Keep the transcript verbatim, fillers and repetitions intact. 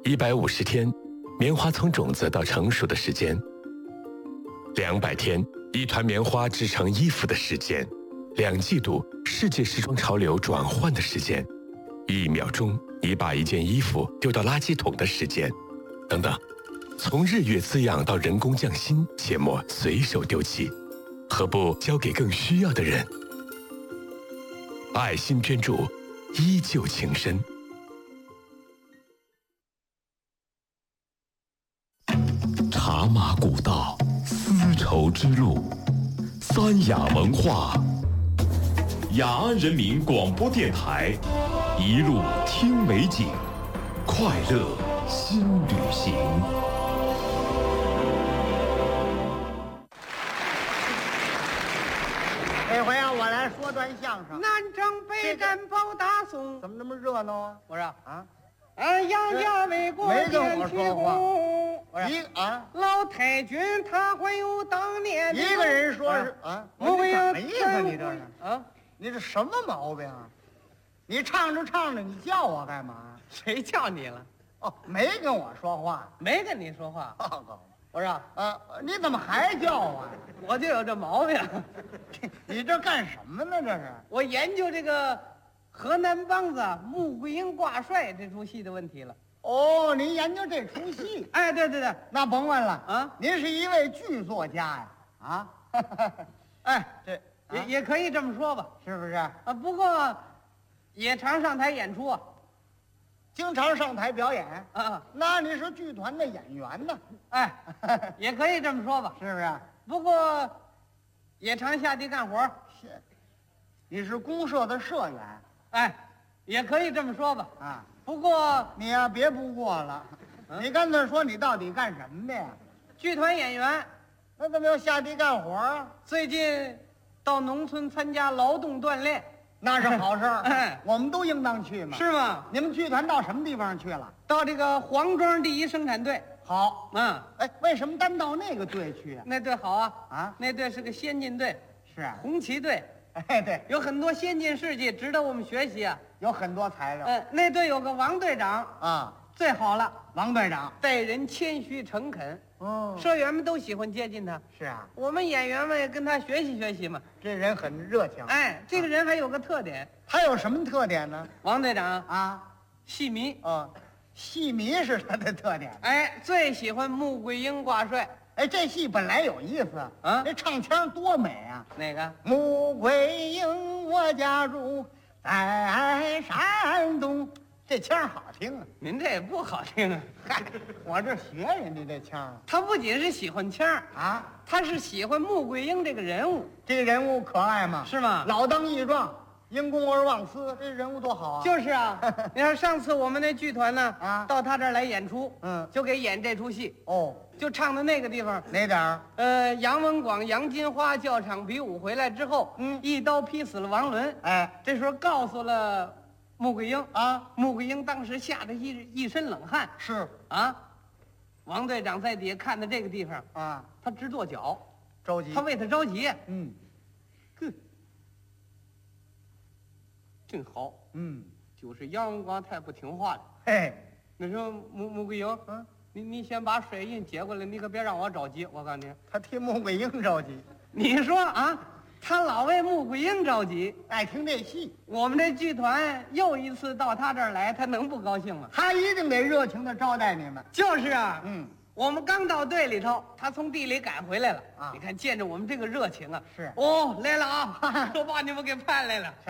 一百五十天，棉花从种子到成熟的时间；两百天，一团棉花织成衣服的时间；两季度，世界时装潮流转换的时间；一秒钟，你把一件衣服丢到垃圾桶的时间，等等。从日月滋养到人工匠心，切莫随手丢弃，何不交给更需要的人？爱心捐助，依旧情深。 茶马古道，丝绸之路，三雅文化。雅安人民广播电台，一路听美景，快乐新旅行。 这回啊，我来说段相声。 南征北战保大宋， 怎么那么热闹啊？ 我说啊， 哎，杨家为国没跟建旗我说话功。我说一啊， 老太君他还有当年一个人说是啊， 我你怎也么意思？你这是啊？ 你这什么毛病啊？你唱着唱着，你叫我干嘛？ 谁叫你了？ 哦，没跟我说话。 没跟你说话。 报告我说啊，你怎么还叫我呀？ 我就有这毛病。 你这干什么呢？这是我研究这个河南梆子穆桂英挂帅这出戏的问题了。 哦，您研究这出戏？ 哎，对对对， 那甭问了啊， 您是一位剧作家呀？啊， 哎， 这也啊也可以这么说吧。 是不是？ 啊，不过也常上台演出啊。 经常上台表演？ 啊， 那你是剧团的演员呢？ 哎，也可以这么说吧。 是不是？ 不过也常下地干活。 是，你是公社的社员哎，也可以这么说吧。 啊？ 不过你呀、别不过了， 嗯你干脆说你到底干什么的呀？ 剧团演员那怎么要下地干活啊？ 最近到农村参加劳动锻炼， 那是好事儿， 哎我们都应当去嘛。 是吗？ 你们剧团到什么地方去了？ 到这个黄庄第一生产队。 好， 嗯， 哎，为什么单到那个队去啊？ 那队好啊。 啊， 那队是个先进队， 是啊， 红旗队， 哎，对， 有很多先进事迹值得我们学习啊。 有很多材料嗯，那队有个王队长， 啊。 最好了， 王队长， 待人谦虚诚恳， 哦， 社员们都喜欢接近他。 是啊， 我们演员们也跟他学习学习嘛。 这人很热情。 哎，这个人还有个特点， 他有什么特点呢？ 王队长啊， 戏迷， 哦，戏迷是他的特点。 哎，最喜欢穆桂英挂帅。 哎，这戏本来有意思啊这唱腔多美啊！ 哪个？ 穆桂英，我家住在山东，这腔好听啊！ 您这也不好听啊。 嗨，我这学人家这腔他不仅是喜欢腔儿， 啊， 他是喜欢穆桂英这个人物， 这人物可爱吗？ 是吗？ 老当益壮，因公而忘私，这人物多好啊！ 就是啊。你看上次我们那剧团呢， 啊到他这儿来演出， 嗯就给演这出戏， 哦， 就唱的那个地方。 哪点儿？ 呃，杨文广、杨金花教场比武回来之后， 嗯一刀劈死了王伦。 哎这时候告诉了穆桂英， 啊， 穆桂英当时吓得一一身冷汗是啊。王队长在底下看到这个地方， 啊， 他直跺脚， 着急。 他为他着急呀。 嗯哼，真好， 嗯， 就是杨文广太不听话了。 嘿， 那时候穆穆桂英， 嗯， 你你先把水印接过来，你可别让我着急。我告诉你， 他替穆桂英着急， 你说啊，他老为穆桂英着急。 爱听这戏， 我们这剧团又一次到他这儿来，他能不高兴吗？ 他一定得热情的招待你们。 就是啊， 嗯， 我们刚到队里头，他从地里赶回来了啊你看见着我们这个热情啊， 是哦，来了啊，都把你们给盼来了。